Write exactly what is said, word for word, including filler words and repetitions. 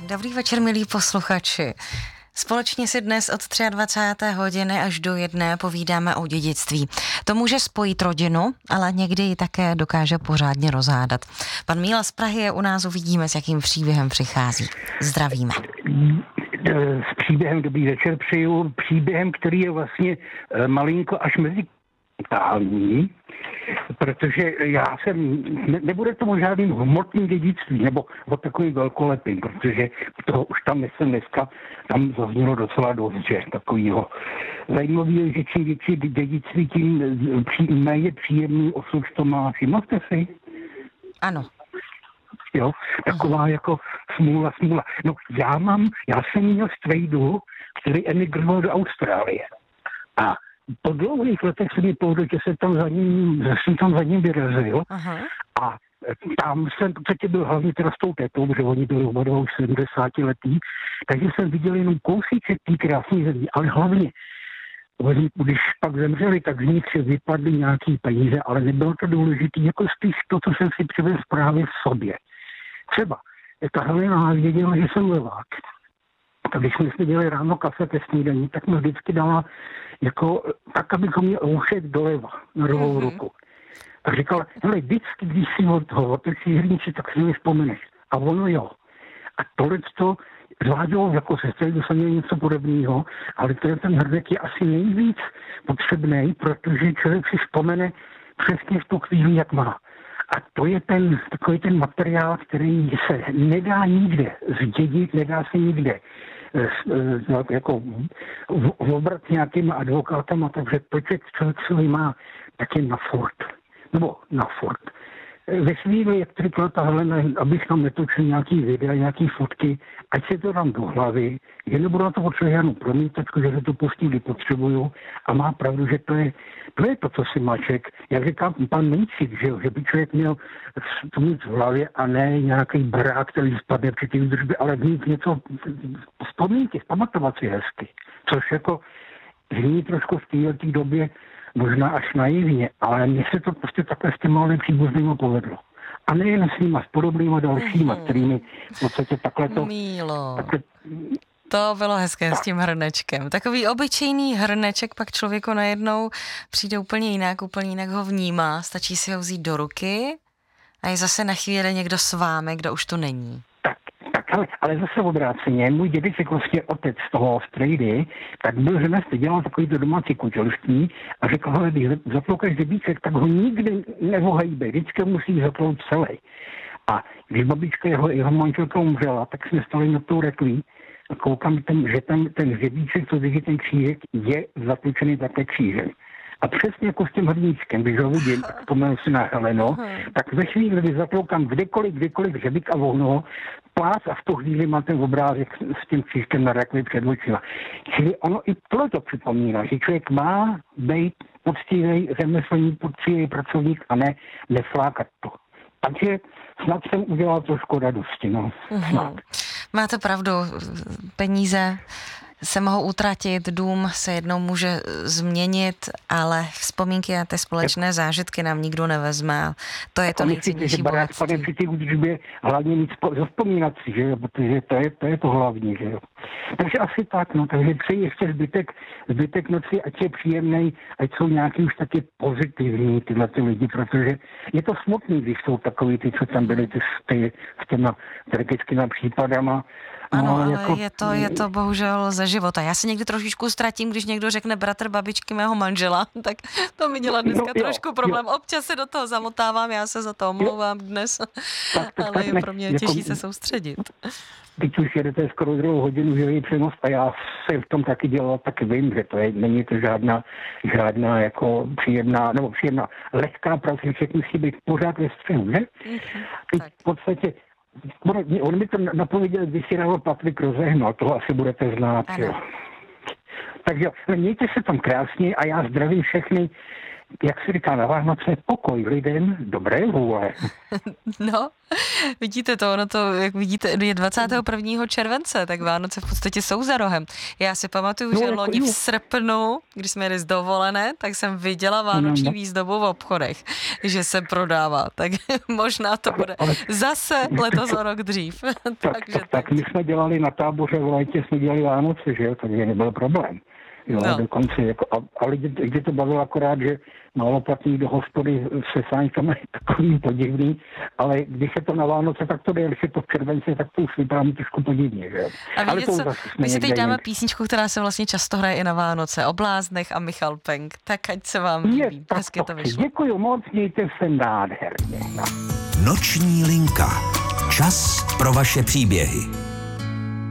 Dobrý večer, milí posluchači. Společně si dnes od dvacáté třetí hodiny až do jedné povídáme o dědictví. To může spojit rodinu, ale někdy ji také dokáže pořádně rozhádat. Pan Míla z Prahy je u nás, uvidíme, s jakým příběhem přichází. Zdravíme. S příběhem dobrý večer přeju. Příběhem, který je vlastně malinko až mezi totální, protože já jsem, ne, nebude to o žádným hmotným dědictví, nebo o takovým velkolepým, protože toho už tam jsem dneska, tam zaznělo docela dost, že takovýho. Zajímavý je, že čím větší dědictví, tím méně příjemný osud to má. Všiml jste si? Ano. Jo, taková jako smůla, smůla. No já mám, já jsem měl strejdu, který emigroval do Austrálie. A po dlouhých letech se mi povedlo, že jsem tam za ním, že jsem tam za ním vyrazil. Aha. A tam jsem v podstatě byl hlavně teda s tou tetou, protože oni byli oba dva už sedmdesátiletí, takže jsem viděl jenom kousíček té krásné země, ale hlavně, když pak zemřeli, tak z nich se vypadly nějaký peníze, ale nebylo to důležité, jako spíš to, co jsem si přivez právě v sobě. Třeba, ta Helena věděla, že jsem levák. Tak když jsme si dělali ráno kafe ke snídaní, tak mi vždycky dala jako, tak, abychom měli oušet doleva na druhou mm-hmm. ruku. A říkala, hele, vždycky, když si od toho otočí hrníči, tak si mi vzpomeneš. A ono jo. A tohle to zvládlo jako sestry, dosadilo něco podobného, ale to je ten hrnek je asi nejvíc potřebný, protože člověk si vzpomene přesně v tu chvíli, jak má. A to je ten, takový ten materiál, který se nedá nikde zdědit, nedá se nikde jako obrat nějakýma advokátama, takže to, že člověk svůj má, tak je na furt. Nebo na furt. Ve chvíli, jak říkala ta Helena, abych tam netočil nějaký videa, nějaký fotky, ať se to dám do hlavy, že nebudu na to potřebovat žádnou promítačku, že se to postí, kdy potřebuju, a má pravdu, že to je, to je to, co si má člověk, jak říká pan Mejčík, že, že by člověk měl to mít v hlavě a ne nějaký barák, který spadne při té údržbě, ale mít něco vzpomínky, pamatovat si hezky, což jako zní trošku v této době možná až naivně, ale mně se to prostě takhle s těma malým příbuznýma povedlo. A nejen s nima, s podobnýma dalšíma, mm. kterými v podstatě takhle to... Mílo. Takhle, to bylo hezké tak. S tím hrnečkem. Takový obyčejný hrneček pak člověku najednou přijde úplně jinak, úplně jinak ho vnímá. Stačí si ho vzít do ruky a je zase na chvíli někdo s vámi, kdo už tu není. Ale, ale zase obráceně, můj dědeček, vlastně otec z toho strejdy, tak byl ženestý, dělal takovýto domácí kučelství a řekl, hele, když zaploukáš dědíček, tak ho nikdy nevohejbe, vždycky musí zaplout celý. A když babička jeho, jeho manželka umřela, tak jsme stali na tou rekví a koukám, ten, že tam ten dědíček, co drží ten křížek, je zatlučený také křížem. A přesně jako s tím hrníčkem, když ho vidím, tak vzpomenu si na Heleno, tak ve chvíli, kdy zatloukám kdekoliv, kdekoliv hřebík a vohnu, plác a v tu chvíli má ten obrázek s tím křížkem na rakvi před očima. Čili ono i tohle to připomíná, že člověk má být poctivý, řemeslný, poctivý pracovník a ne neflákat to. Takže snad jsem udělal trošku radosti, no. Snad. Máte pravdu, peníze se mohou utratit, dům se jednou může změnit, ale vzpomínky a ty společné zážitky nám nikdo nevezme. To je to nejcennější bohatství. Pane při té údržbě hlavně nic zavzpomínat si, že jo, protože to je, to je to hlavní, že jo. Takže asi tak, no, takže přeji ještě zbytek, zbytek noci, ať je příjemnej, ať jsou nějaký už taky pozitivní tyhle ty lidi, protože je to smutný, když jsou takový ty, co tam byli ty, ty, s těma tragickými případama. Ano, no, ale jako... je, to, je to bohužel ze života. Já se někdy trošičku ztratím, když někdo řekne bratr babičky mého manžela, tak to mi dělá dneska no, trošku jo, problém. Jo. Občas se do toho zamotávám, já se za to omlouvám jo. dnes, tak, tak, ale je pro mě jako, těžší se soustředit. Teď už jedete skoro druhou hodinu živý přenos a já se v tom taky dělal, tak vím, že to je, není to žádná, žádná jako příjemná, nebo příjemná lehká práce, že musí být pořád ve střehu, ne? Mm-hmm, Teď v podstatě on mi to napověděl, když si dával Patrik Rozehnal, toho asi budete znát. Jo. Takže mějte se tam krásně a já zdravím všechny jak se říká na Vánoce, pokoj lidem, dobré vůle. No, vidíte to, ono to, jak vidíte, je dvacátého prvního července, tak Vánoce v podstatě jsou za rohem. Já si pamatuju, no, že jako loni v srpnu, když jsme jeli z dovolené, tak jsem viděla vánoční no, no. výzdobu v obchodech, že se prodává, tak možná to bude ale, zase letos o rok dřív. tak, Takže tak, tak my jsme dělali na Táboře v létě, jsme dělali Vánoce, že jo, takže nebyl problém. Jo, no. dokonce, jako, a, a lidi, lidi to bavilo akorát, že málo platí do hospody se sáňkami takovým podivný, ale když je to na Vánoce, tak to jde, když je to v červenci, tak to už vypadá trošku podivně, že jo. A víte co, my si teď dáme písničku, která se vlastně často hraje i na Vánoce, o bláznech a Michal Penk, tak ať se vám líbí, hezky to vyšlo. Děkuju moc, mějte se nádherně. No. Noční linka. Čas pro vaše příběhy.